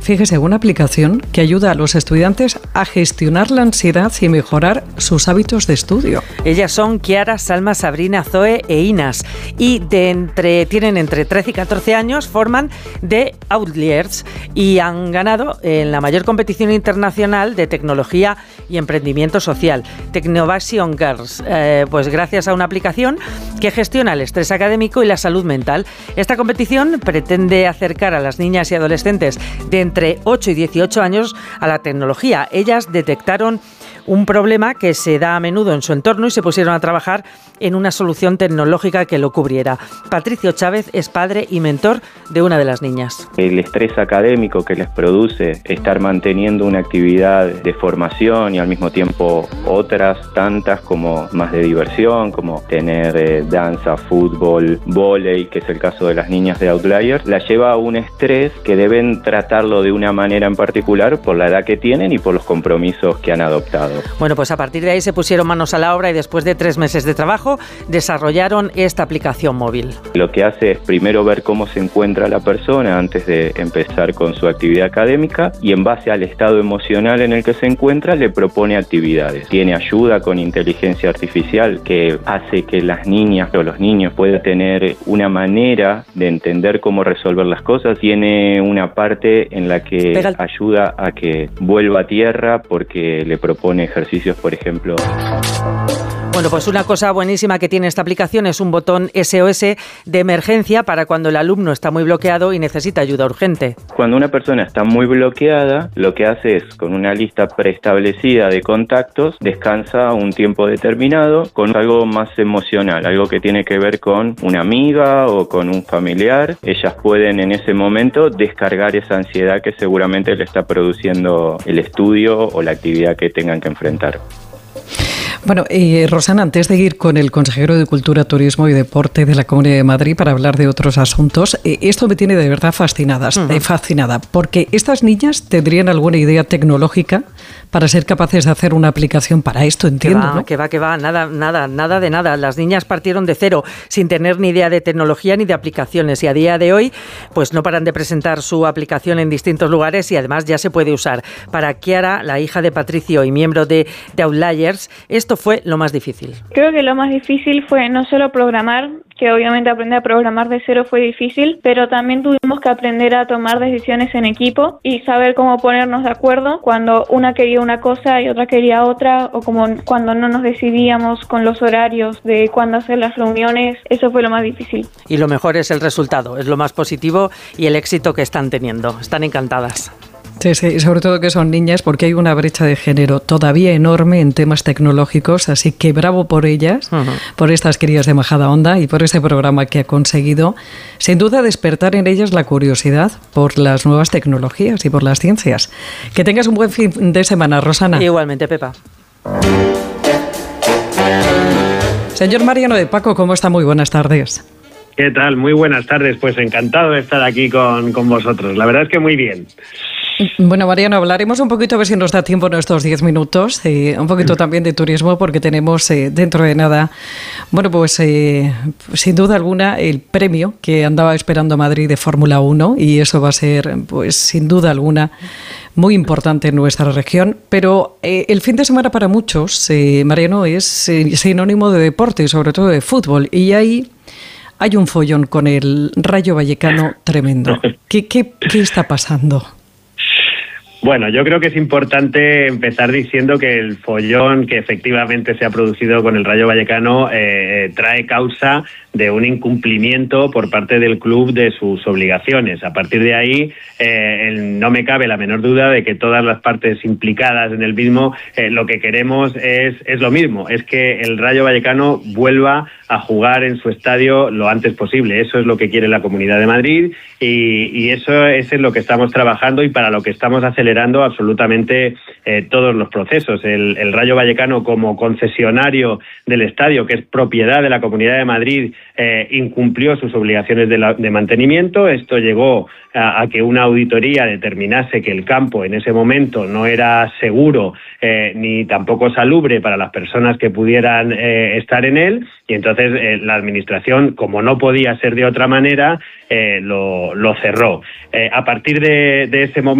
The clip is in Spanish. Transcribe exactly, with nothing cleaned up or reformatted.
fíjese, una aplicación que ayuda a los estudiantes a gestionar la ansiedad y mejorar sus hábitos de estudio. Ellas son Kiara, Salma, Sabrina, Zoe e Inas y de entre, tienen entre trece y catorce años, forman The Outliers y han ganado en la mayor competición internacional de tecnología y emprendimiento social, Technovation Girls, eh, pues gracias a una aplicación que gestiona el estrés académico y la salud mental. Esta competición pretende acercar a las niñas y adolescentes de entre ocho y dieciocho años a la tecnología. Ellas detectaron un problema que se da a menudo en su entorno y se pusieron a trabajar en una solución tecnológica que lo cubriera. Patricio Chávez es padre y mentor de una de las niñas. El estrés académico que les produce estar manteniendo una actividad de formación y al mismo tiempo otras tantas como más de diversión, como tener eh, danza, fútbol, vóley, que es el caso de las niñas de Outliers, la lleva a un estrés que deben tratarlo de una manera en particular por la edad que tienen y por los compromisos que han adoptado. Bueno, pues a partir de ahí se pusieron manos a la obra y después de tres meses de trabajo desarrollaron esta aplicación móvil. Lo que hace es primero ver cómo se encuentra la persona antes de empezar con su actividad académica y en base al estado emocional en el que se encuentra le propone actividades. Tiene ayuda con inteligencia artificial que hace que las niñas o los niños puedan tener una manera de entender cómo resolver las cosas. Tiene una parte en la que Pega. ayuda a que vuelva a tierra porque le propone ejercicios, por ejemplo. Bueno, pues una cosa buenísima que tiene esta aplicación es un botón S O S de emergencia para cuando el alumno está muy bloqueado y necesita ayuda urgente. Cuando una persona está muy bloqueada, lo que hace es, con una lista preestablecida de contactos, descansa un tiempo determinado con algo más emocional, algo que tiene que ver con una amiga o con un familiar. Ellas pueden en ese momento descargar esa ansiedad que seguramente le está produciendo el estudio o la actividad que tengan que enfrentar. Bueno, eh, Rosana, antes de ir con el consejero de Cultura, Turismo y Deporte de la Comunidad de Madrid para hablar de otros asuntos, eh, esto me tiene de verdad fascinada, uh-huh. eh, fascinada, porque estas niñas tendrían alguna idea tecnológica para ser capaces de hacer una aplicación para esto, entiendo, que va, ¿no? Que va, que va, nada, nada, nada de nada. Las niñas partieron de cero, sin tener ni idea de tecnología ni de aplicaciones, y a día de hoy, pues no paran de presentar su aplicación en distintos lugares y además ya se puede usar. Para Kiara, la hija de Patricio y miembro de, de Outliers, esto fue lo más difícil. Creo que lo más difícil fue no solo programar, que obviamente aprender a programar de cero fue difícil, pero también tuvimos que aprender a tomar decisiones en equipo y saber cómo ponernos de acuerdo cuando una quería una cosa y otra quería otra, o como cuando no nos decidíamos con los horarios de cuándo hacer las reuniones. Eso fue lo más difícil. Y lo mejor es el resultado, es lo más positivo y el éxito que están teniendo. Están encantadas. Sí, sí, sobre todo que son niñas, porque hay una brecha de género todavía enorme en temas tecnológicos, así que bravo por ellas, uh-huh. por estas crías de Majadahonda y por este programa que ha conseguido, sin duda, despertar en ellas la curiosidad por las nuevas tecnologías y por las ciencias. Que tengas un buen fin de semana, Rosana. Igualmente, Pepa. Señor Mariano de Paco, ¿cómo está? Muy buenas tardes. ¿Qué tal? Muy buenas tardes. Pues encantado de estar aquí con, con vosotros. La verdad es que muy bien. Bueno, Mariano, hablaremos un poquito, a ver si nos da tiempo en estos diez minutos, eh, un poquito también de turismo, porque tenemos eh, dentro de nada, bueno, pues eh, sin duda alguna el premio que andaba esperando Madrid de Fórmula uno, y eso va a ser, pues sin duda alguna, muy importante en nuestra región. Pero eh, el fin de semana para muchos, eh, Mariano, es eh, sinónimo de deporte y sobre todo de fútbol, y ahí hay un follón con el Rayo Vallecano tremendo. ¿Qué, qué, qué está pasando? Bueno, yo creo que es importante empezar diciendo que el follón que efectivamente se ha producido con el Rayo Vallecano eh, trae causa de un incumplimiento por parte del club de sus obligaciones. A partir de ahí, eh, el, no me cabe la menor duda de que todas las partes implicadas en el mismo, eh, lo que queremos es, es lo mismo, es que el Rayo Vallecano vuelva a jugar en su estadio lo antes posible. Eso es lo que quiere la Comunidad de Madrid y, y eso es en lo que estamos trabajando y para lo que estamos acelerando absolutamente eh, todos los procesos. El, el Rayo Vallecano, como concesionario del estadio, que es propiedad de la Comunidad de Madrid, eh, incumplió sus obligaciones de, la, de mantenimiento. Esto llegó a, a que una auditoría determinase que el campo en ese momento no era seguro eh, ni tampoco salubre para las personas que pudieran eh, estar en él, y entonces eh, la administración, como no podía ser de otra manera, eh, lo, lo cerró. Eh, a partir de, de ese momento